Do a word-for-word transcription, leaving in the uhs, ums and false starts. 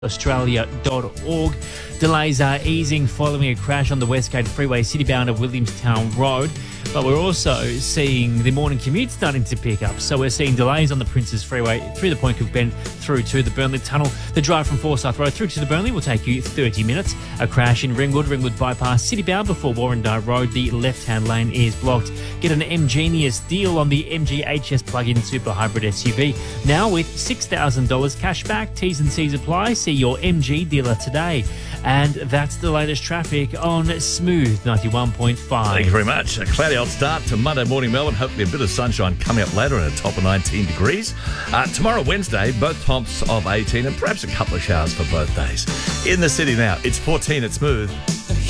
australia dot org. Delays are easing following a crash on the Westgate Freeway citybound of Williamstown Road. But we're also seeing the morning commute starting to pick up. So we're seeing delays on the Princes Freeway through the Point Cook Bend through to the Burnley Tunnel. The drive from Forsyth Road through to the Burnley will take you thirty minutes. A crash in Ringwood, Ringwood Bypass citybound before Warrandyte Road. The left-hand lane is blocked. Get an M-Genius deal on the M G H S plug-in super hybrid S U V. Now with six thousand dollars cash back. T's and C's apply. See your M G dealer today. And that's the latest traffic on Smooth ninety-one point five. Thank you very much. A cloudy old start to Monday morning Melbourne. Hopefully a bit of sunshine coming up later and a top of nineteen degrees. Uh, tomorrow, Wednesday, both tops of eighteen and perhaps a couple of showers for both days. In the city now, it's fourteen at Smooth.